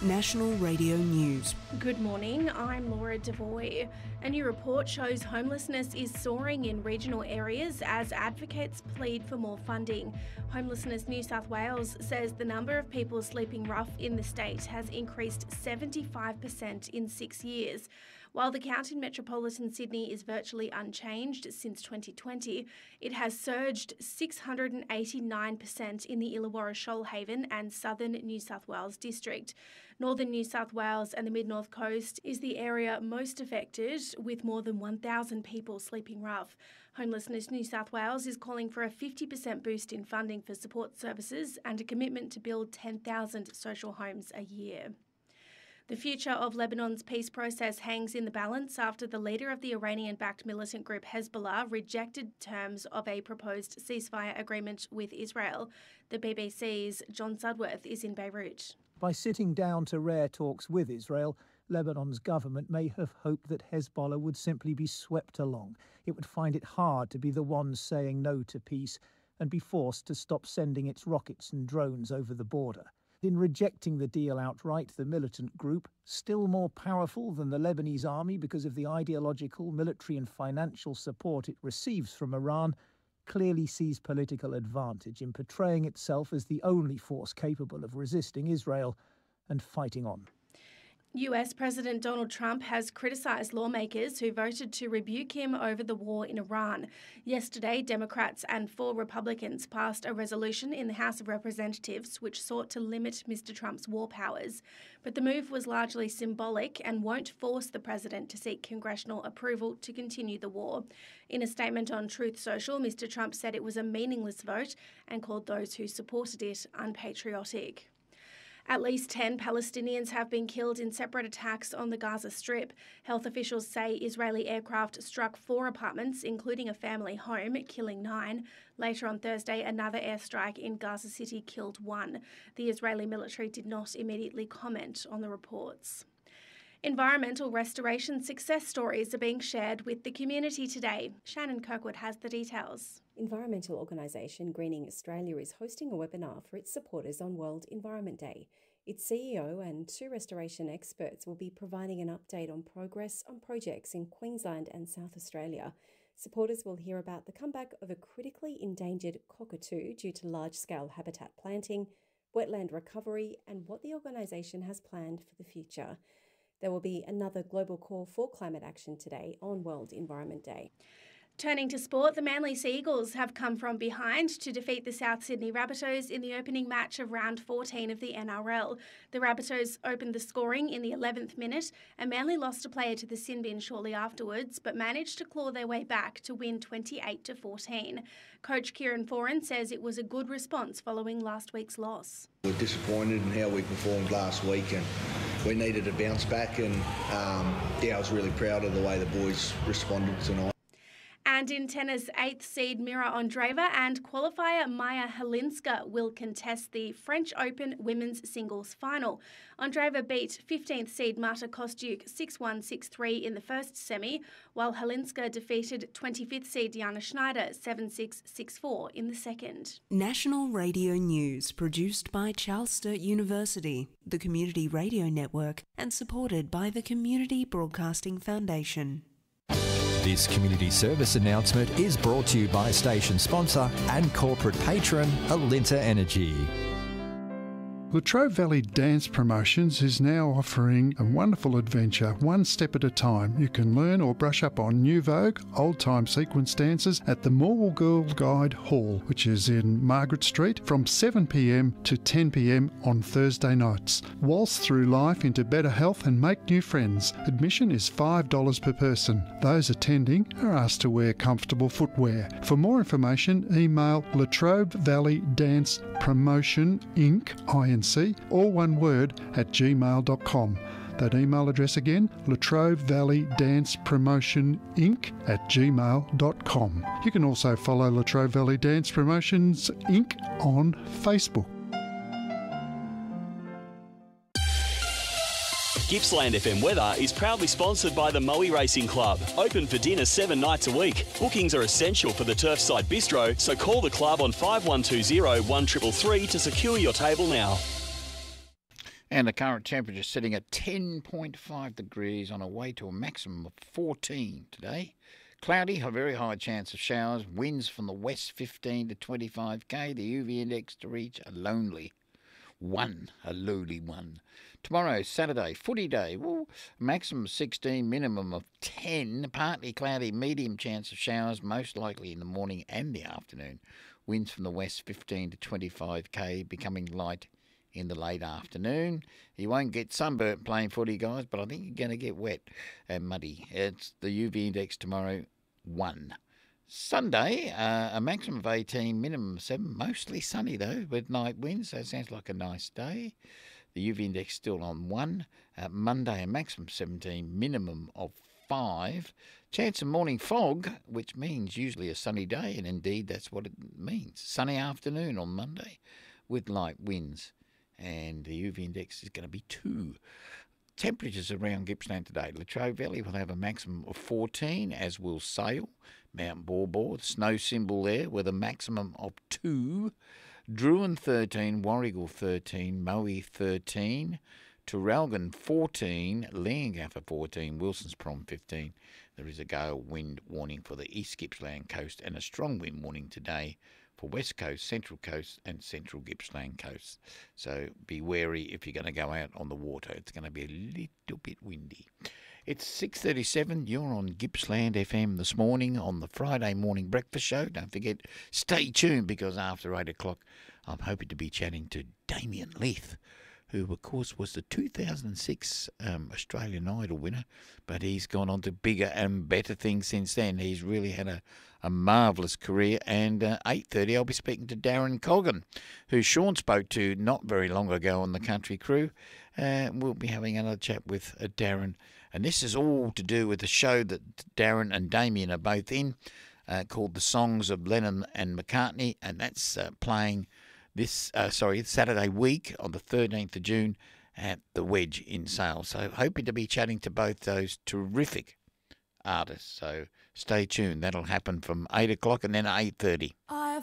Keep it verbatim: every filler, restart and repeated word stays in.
National Radio News. Good morning, I'm Laura Devoy. A new report shows homelessness is soaring in regional areas as advocates plead for more funding. Homelessness New South Wales says the number of people sleeping rough in the state has increased seventy-five percent in six years. While the count in metropolitan Sydney is virtually unchanged since twenty twenty, it has surged six hundred eighty-nine percent in the Illawarra Shoalhaven and southern New South Wales district. Northern New South Wales and the Mid-North Coast is the area most affected, with more than one thousand people sleeping rough. Homelessness New South Wales is calling for a fifty percent boost in funding for support services and a commitment to build ten thousand social homes a year. The future of Lebanon's peace process hangs in the balance after the leader of the Iranian-backed militant group Hezbollah rejected terms of a proposed ceasefire agreement with Israel. The B B C's John Sudworth is in Beirut. By sitting down to rare talks with Israel, Lebanon's government may have hoped that Hezbollah would simply be swept along. It would find it hard to be the one saying no to peace and be forced to stop sending its rockets and drones over the border. In rejecting the deal outright, the militant group, still more powerful than the Lebanese army because of the ideological, military and financial support it receives from Iran, clearly sees political advantage in portraying itself as the only force capable of resisting Israel and fighting on. U S President Donald Trump has criticised lawmakers who voted to rebuke him over the war in Iran. Yesterday, Democrats and four Republicans passed a resolution in the House of Representatives which sought to limit Mister Trump's war powers. But the move was largely symbolic and won't force the president to seek congressional approval to continue the war. In a statement on Truth Social, Mister Trump said it was a meaningless vote and called those who supported it unpatriotic. At least ten Palestinians have been killed in separate attacks on the Gaza Strip. Health officials say Israeli aircraft struck four apartments, including a family home, killing nine. Later on Thursday, another airstrike in Gaza City killed one. The Israeli military did not immediately comment on the reports. Environmental restoration success stories are being shared with the community today. Shannon Kirkwood has the details. Environmental organisation Greening Australia is hosting a webinar for its supporters on World Environment Day. Its C E O and two restoration experts will be providing an update on progress on projects in Queensland and South Australia. Supporters will hear about the comeback of a critically endangered cockatoo due to large-scale habitat planting, wetland recovery, and what the organisation has planned for the future. There will be another global call for climate action today on World Environment Day. Turning to sport, the Manly Sea Eagles have come from behind to defeat the South Sydney Rabbitohs in the opening match of round fourteen of the N R L. The Rabbitohs opened the scoring in the eleventh minute and Manly lost a player to the sin bin shortly afterwards, but managed to claw their way back to win twenty-eight to fourteen. Coach Kieran Foran says it was a good response following last week's loss. We're disappointed in how we performed last week and we needed to bounce back, and um, yeah, I was really proud of the way the boys responded tonight. And in tennis, eighth seed Mira Andreeva and qualifier Maya Helinska will contest the French Open women's singles final. Andreeva beat fifteenth seed Marta Kostyuk six one six three in the first semi, while Helinska defeated twenty-fifth seed Diana Schneider seven six six four in the second. National Radio News, produced by Charles Sturt University, the Community Radio Network, and supported by the Community Broadcasting Foundation. This community service announcement is brought to you by station sponsor and corporate patron Alinta Energy. Latrobe Valley Dance Promotions is now offering a wonderful adventure, one step at a time. You can learn or brush up on New Vogue, old-time sequence dances at the Morwell Girl Guide Hall, which is in Margaret Street, from seven p m to ten p m on Thursday nights. Waltz through life into better health and make new friends. Admission is five dollars per person. Those attending are asked to wear comfortable footwear. For more information, email Latrobe Valley Dance Promotion Incorporated, I N C, all one word, at gmail dot com. That email address again, Latrobe Valley Dance Promotion Incorporated at gmail dot com. You can also follow Latrobe Valley Dance Promotions Incorporated on Facebook. Gippsland F M Weather is proudly sponsored by the Moe Racing Club. Open for dinner seven nights a week. Bookings are essential for the Turfside Bistro, so call the club on five one two zero one three three three to secure your table now. And the current temperature sitting at ten point five degrees on a way to a maximum of fourteen today. Cloudy, a very high chance of showers. Winds from the west fifteen to twenty-five k. The U V index to reach a lonely one, a lowly one. Tomorrow, Saturday, footy day. Well, maximum sixteen, minimum of ten. Partly cloudy, medium chance of showers, most likely in the morning and the afternoon. Winds from the west fifteen to twenty-five k, becoming light in the late afternoon. You won't get sunburnt playing footy, guys, but I think you're going to get wet and muddy. It's the U V index tomorrow, one. Sunday, uh, a maximum of eighteen, minimum of seven. Mostly sunny, though, with night winds, so it sounds like a nice day. The U V index still on one. Uh, Monday, a maximum seventeen, minimum of five. Chance of morning fog, which means usually a sunny day, and indeed that's what it means. Sunny afternoon on Monday with light winds, and the U V index is going to be two. Temperatures around Gippsland today. Latrobe Valley will have a maximum of fourteen, as will Sale. Mount Borbor, the snow symbol there, with a maximum of two. Druin thirteen, Warragul thirteen, Moe thirteen, Traralgon fourteen, Leongatha fourteen, Wilson's Prom fifteen. There is a gale wind warning for the East Gippsland coast and a strong wind warning today for West Coast, Central Coast and Central Gippsland coast. So be wary if you're going to go out on the water. It's going to be a little bit windy. It's six thirty-seven. You're on Gippsland F M this morning on the Friday morning breakfast show. Don't forget, stay tuned, because after eight o'clock, I'm hoping to be chatting to Damien Leith, who, of course, was the two thousand six um, Australian Idol winner, but he's gone on to bigger and better things since then. He's really had a, a marvellous career. And uh, eight thirty, I'll be speaking to Darren Coggan, who Sean spoke to not very long ago on the Country Crew. Uh, we'll be having another chat with uh, Darren. And this is all to do with the show that Darren and Damien are both in, uh, called The Songs of Lennon and McCartney, and that's uh, playing this, uh, sorry, Saturday week on the thirteenth of June at the Wedge in Sale. So hoping to be chatting to both those terrific artists. So stay tuned. That'll happen from eight o'clock and then eight thirty.